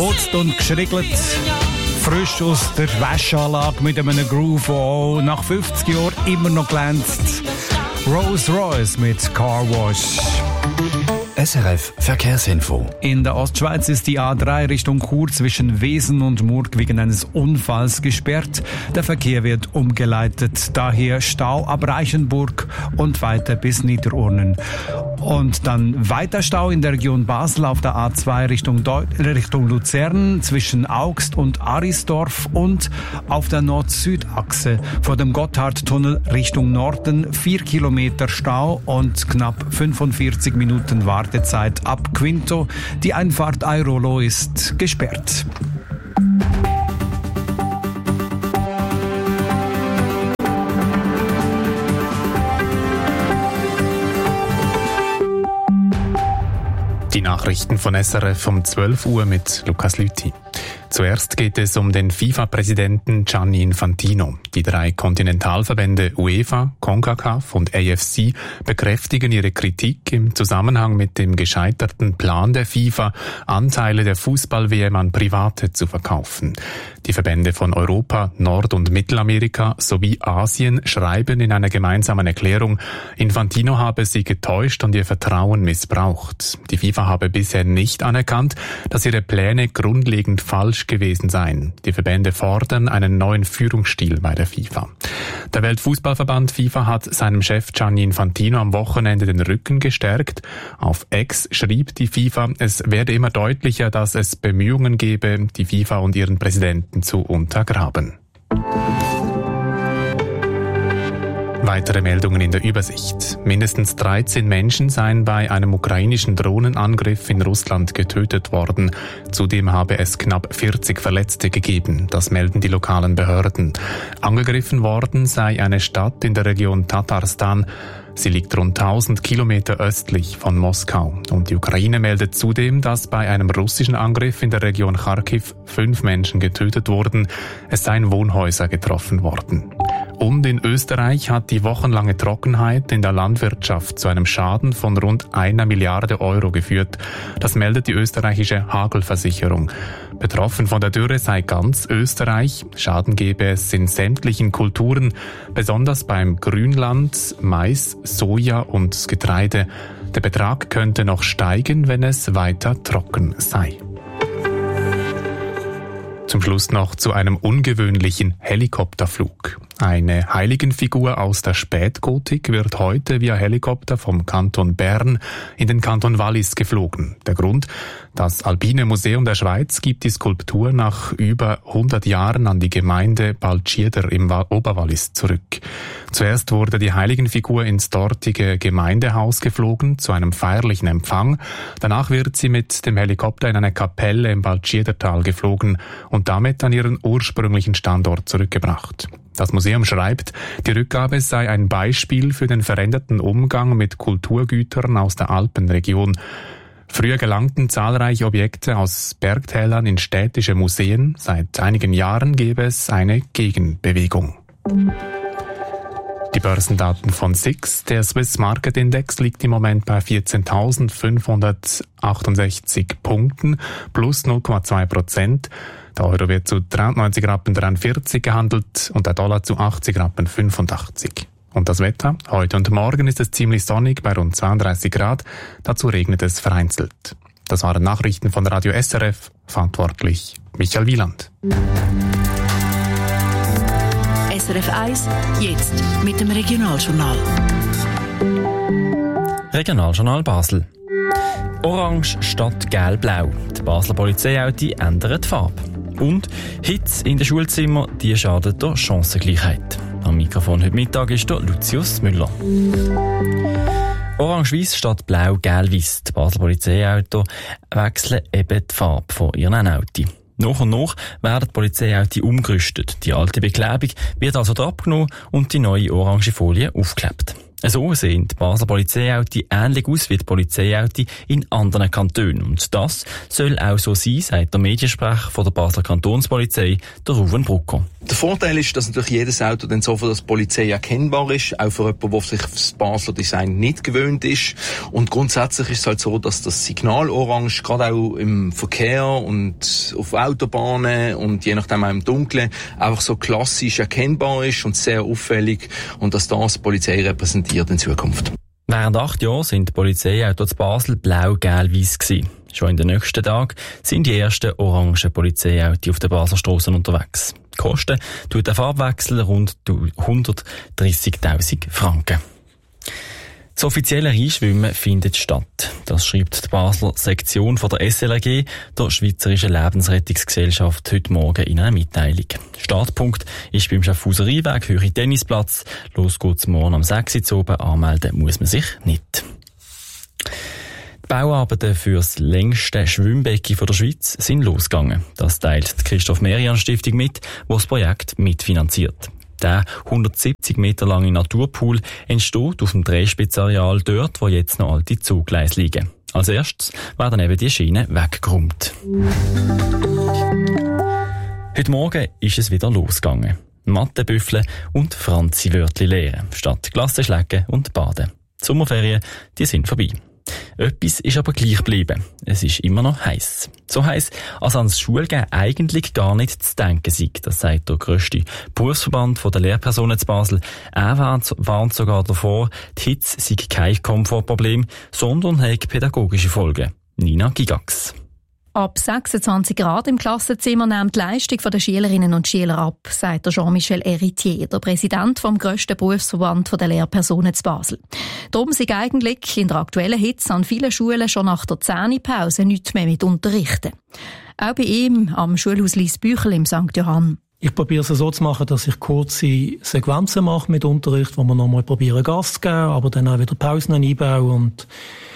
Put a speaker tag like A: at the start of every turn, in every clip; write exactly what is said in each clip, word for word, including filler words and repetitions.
A: geputzt und geschriegelt. Frisch aus der Wäscheanlage mit einem Groove, der nach fünfzig Jahren immer noch glänzt. Rolls Royce mit Car Wash.
B: S R F Verkehrsinfo.
A: In der Ostschweiz ist die A drei Richtung Chur zwischen Wesen und Murg wegen eines Unfalls gesperrt. Der Verkehr wird umgeleitet. Daher Stau ab Reichenburg und weiter bis Niederurnen. Und dann weiter Stau in der Region Basel auf der A zwei Richtung, Deu- Richtung Luzern zwischen Augst und Arisdorf und auf der Nord-Süd-Achse vor dem Gotthardtunnel Richtung Norden vier Kilometer Stau und knapp fünfundvierzig Minuten Wartezeit. Zeit ab Quinto. Die Einfahrt Airolo ist gesperrt.
C: Die Nachrichten von S R F um zwölf Uhr mit Lukas Lüthi. Zuerst geht es um den FIFA-Präsidenten Gianni Infantino. Die drei Kontinentalverbände UEFA, CONCACAF und A F C bekräftigen ihre Kritik im Zusammenhang mit dem gescheiterten Plan der FIFA, Anteile der Fußball-W M an Private zu verkaufen. Die Verbände von Europa, Nord- und Mittelamerika sowie Asien schreiben in einer gemeinsamen Erklärung, Infantino habe sie getäuscht und ihr Vertrauen missbraucht. Die FIFA habe bisher nicht anerkannt, dass ihre Pläne grundlegend falsch gewesen seien. Die Verbände fordern einen neuen Führungsstil bei der FIFA. Der Weltfußballverband FIFA hat seinem Chef Gianni Infantino am Wochenende den Rücken gestärkt. Auf X schrieb die FIFA, es werde immer deutlicher, dass es Bemühungen gebe, die FIFA und ihren Präsidenten zu untergraben. Weitere Meldungen in der Übersicht. Mindestens dreizehn Menschen seien bei einem ukrainischen Drohnenangriff in Russland getötet worden. Zudem habe es knapp vierzig Verletzte gegeben. Das melden die lokalen Behörden. Angegriffen worden sei eine Stadt in der Region Tatarstan. Sie liegt rund tausend Kilometer östlich von Moskau. Und die Ukraine meldet zudem, dass bei einem russischen Angriff in der Region Kharkiv fünf Menschen getötet wurden. Es seien Wohnhäuser getroffen worden. Und in Österreich hat die wochenlange Trockenheit in der Landwirtschaft zu einem Schaden von rund einer Milliarde Euro geführt. Das meldet die österreichische Hagelversicherung. Betroffen von der Dürre sei ganz Österreich. Schaden gebe es in sämtlichen Kulturen, besonders beim Grünland, Mais, Soja und Getreide. Der Betrag könnte noch steigen, wenn es weiter trocken sei. Zum Schluss noch zu einem ungewöhnlichen Helikopterflug. Eine Heiligenfigur aus der Spätgotik wird heute via Helikopter vom Kanton Bern in den Kanton Wallis geflogen. Der Grund? Das Alpine Museum der Schweiz gibt die Skulptur nach über hundert Jahren an die Gemeinde Baltschirder im Oberwallis zurück. Zuerst wurde die Heiligenfigur ins dortige Gemeindehaus geflogen zu einem feierlichen Empfang. Danach wird sie mit dem Helikopter in eine Kapelle im Baltschirdertal geflogen und damit an ihren ursprünglichen Standort zurückgebracht. Das Museum schreibt, die Rückgabe sei ein Beispiel für den veränderten Umgang mit Kulturgütern aus der Alpenregion. Früher gelangten zahlreiche Objekte aus Bergtälern in städtische Museen. Seit einigen Jahren gäbe es eine Gegenbewegung. Die Börsendaten von S I X. Der Swiss Market Index liegt im Moment bei vierzehntausendfünfhundertachtundsechzig Punkten, plus null Komma zwei Prozent. Der Euro wird zu dreiundneunzig Rappen dreiundvierzig gehandelt und der Dollar zu achtzig Rappen fünfundachtzig. Und das Wetter? Heute und morgen ist es ziemlich sonnig bei rund zweiunddreißig Grad. Dazu regnet es vereinzelt. Das waren Nachrichten von Radio S R F. Verantwortlich Michael Wieland.
D: S R F eins, jetzt mit dem Regionaljournal.
E: Regionaljournal Basel. Orange statt gelb-blau. Die Basler Polizeiautos ändern die Farbe. Und Hitze in den Schulzimmern, die schadet der Chancengleichheit. Am Mikrofon heute Mittag ist der Lucius Müller. Orange-Weiss statt blau-gelb-weiss. Die Basler Polizeiautos wechseln eben die Farbe von ihren Autos. Nach und nach werden die Polizeiautos umgerüstet. Die alte Beklebung wird also abgenommen und die neue orange Folie aufgeklebt. So sehen die Basler Polizeiautos ähnlich aus wie die Polizeiautos in anderen Kantonen. Und das soll auch so sein, sagt der Mediensprecher von der Basler Kantonspolizei, der Ruven Brucker.
F: Der Vorteil ist, dass natürlich jedes Auto dann so für das Polizei erkennbar ist, auch für jemanden, der sich das Basler Design nicht gewöhnt ist. Und grundsätzlich ist es halt so, dass das Signal Orange gerade auch im Verkehr und auf Autobahnen und je nachdem auch im Dunkeln einfach so klassisch erkennbar ist und sehr auffällig und dass das die Polizei repräsentiert in Zukunft.
E: Während acht Jahren sind die Polizeiautos in Basel blau-gelb-weiss gewesen. Schon in den nächsten Tagen sind die ersten orangen Polizeiautos auf den Basler Strassen unterwegs. Die Kosten tut der Farbwechsel rund hundertdreissigtausend Franken. Das offizielle Reinschwimmen findet statt. Das schreibt die Basler Sektion von der S L R G, der Schweizerischen Lebensrettungsgesellschaft, heute Morgen in einer Mitteilung. Startpunkt ist beim Schaffhauser Rheinweg, Höhe Tennisplatz. Los geht's morgen am sechs Uhr oben. Anmelden muss man sich nicht. Die Bauarbeiten für das längste Schwimmbecken der Schweiz sind losgegangen. Das teilt die Christoph-Merian-Stiftung mit, die das Projekt mitfinanziert. Der hundertsiebzig Meter lange Naturpool entsteht auf dem Drehspitzareal dort, wo jetzt noch alte Zuggleise liegen. Als erstes werden eben die Schienen weggeräumt. Heute Morgen ist es wieder losgegangen. Mattenbüffeln und Franzi-Wörtli lehren, statt Glasse schlecken und baden. Die Sommerferien, die sind vorbei. Etwas ist aber gleich geblieben. Es ist immer noch heiß. So heiß, als ans Schulgehen eigentlich gar nicht zu denken sei. Das sagt der grösste Berufsverband der Lehrpersonen zu Basel. Er warnt sogar davor, die Hitze sei kein Komfortproblem, sondern hat pädagogische Folgen. Nina Gigax.
G: Ab sechsundzwanzig Grad im Klassenzimmer nimmt die Leistung der Schülerinnen und Schüler ab, sagt der Jean-Michel Héritier, der Präsident vom grössten Berufsverband der Lehrpersonen zu Basel. Darum sei eigentlich in der aktuellen Hitze an vielen Schulen schon nach der Zähnepause nichts mehr mit unterrichten. Auch bei ihm am Schulhaus Liesbüchel im Sankt Johann.
H: Ich probiere es so zu machen, dass ich kurze Sequenzen mache mit Unterricht, wo wir nochmal probieren Gas zu geben, aber dann auch wieder Pausen einbauen und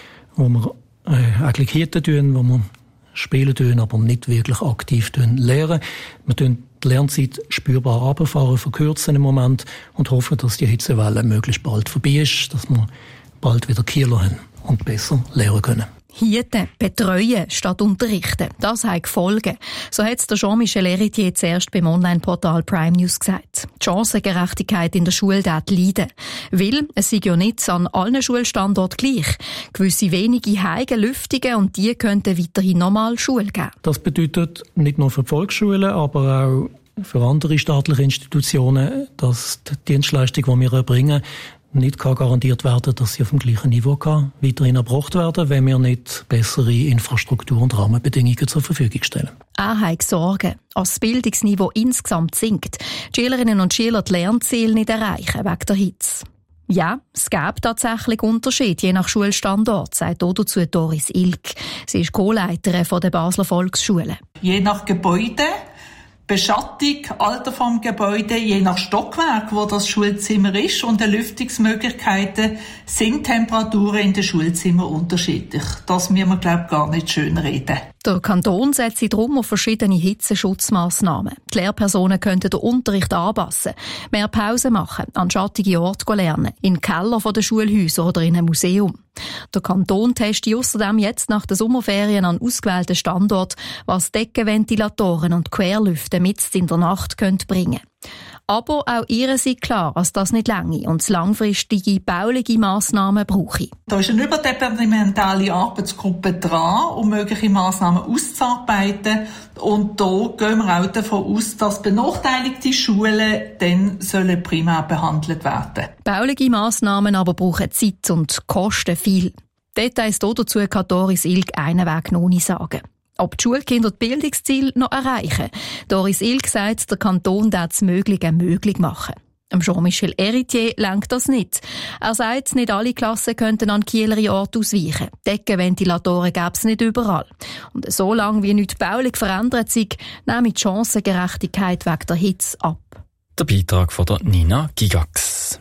H: wo wir äh, eigentlich Hirten tun, wo wir spielen tun, aber nicht wirklich aktiv lernen. Wir tun die Lernzeit spürbar runterfahren, verkürzen im Moment und hoffen, dass die Hitzewelle möglichst bald vorbei ist, dass wir bald wieder Kieler haben und besser lernen können.
G: Hieten, betreuen statt unterrichten. Das hat Folgen. So hat es der Jean-Michel Héritier zuerst beim Online-Portal Prime News gesagt. Die Chancengerechtigkeit in der Schule dort leiden. Weil es sei ja nicht an allen Schulstandorten gleich. Gewisse wenige heige Lüftungen und die könnten weiterhin normal Schule geben.
H: Das bedeutet nicht nur für die Volksschulen, aber auch für andere staatliche Institutionen, dass die Dienstleistung, die wir erbringen, nicht kann garantiert werden, dass sie auf dem gleichen Niveau kann weiterhin erbracht werden, wenn wir nicht bessere Infrastruktur und Rahmenbedingungen zur Verfügung stellen.
G: Er hat Sorgen, als das Bildungsniveau insgesamt sinkt. Die Schülerinnen und Schüler die Lernziele nicht erreichen wegen der Hitze. Ja, es gäbe tatsächlich Unterschiede je nach Schulstandort, sagt dazu Doris Ilk. Sie ist Co-Leiterin der Basler Volksschule.
I: Je nach Gebäude, Beschattung, Alter vom Gebäude, je nach Stockwerk, wo das Schulzimmer ist und den Lüftungsmöglichkeiten, sind Temperaturen in den Schulzimmern unterschiedlich. Das müssen wir, glaube ich, gar nicht schön reden.
G: Der Kanton setzt sich darum auf verschiedene Hitzeschutzmaßnahmen. Die Lehrpersonen könnten den Unterricht anpassen, mehr Pause machen, an schattige Orte lernen, in Keller der Schulhäuser oder in einem Museum. Der Kanton testet außerdem jetzt nach den Sommerferien an ausgewählten Standorten, was Deckenventilatoren und Querlüfte mitten in der Nacht bringen können. Aber auch ihr sei klar, dass das nicht lange und langfristige bauliche Massnahmen brauche.
I: Da ist eine überdepartementale Arbeitsgruppe dran, um mögliche Massnahmen auszuarbeiten. Und da gehen wir auch davon aus, dass benachteiligte Schulen dann sollen primär behandelt werden.
G: Bauliche Massnahmen aber brauchen Zeit und kosten viel. Details dazu kann Doris Ilk einen Weg noch nicht sagen. Ob die Schulkinder die Bildungsziele noch erreichen. Doris Ilk sagt, der Kanton darf das Mögliche möglich machen. Am Jean-Michel Héritier lenkt das nicht. Er sagt, nicht alle Klassen könnten an Kielere Orte ausweichen. Deckenventilatoren gäbe es nicht überall. Und so lange wie nichts baulich verändert sei, nehme die Chancengerechtigkeit wegen der Hitze ab.
E: Der Beitrag von der Nina Gigax.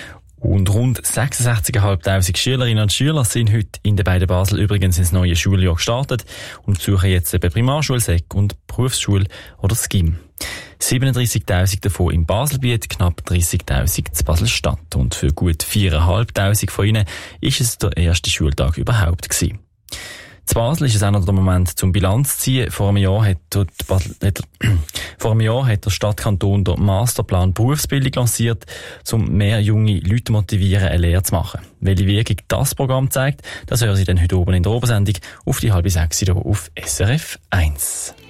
E: Und rund sechsundsechzigtausendfünfhundert Schülerinnen und Schüler sind heute in den beiden Basel übrigens ins neue Schuljahr gestartet und besuchen jetzt eben Primarschule, Sek und Berufsschule oder das Gym. siebenunddreissigtausend davon im Baselbiet, knapp dreißigtausend in Basel-Stadt. Und für gut viertausendfünfhundert von ihnen ist es der erste Schultag überhaupt gewesen. In Basel ist es auch noch der Moment zum Bilanz ziehen. Vor einem Jahr hat, dort, hat, vor einem Jahr hat der Stadtkanton den Masterplan Berufsbildung lanciert, um mehr junge Leute motivieren, eine Lehre zu machen. Welche Wirkung das Programm zeigt, das hören Sie dann heute oben in der Obersendung auf die halbe sechs hier auf S R F eins.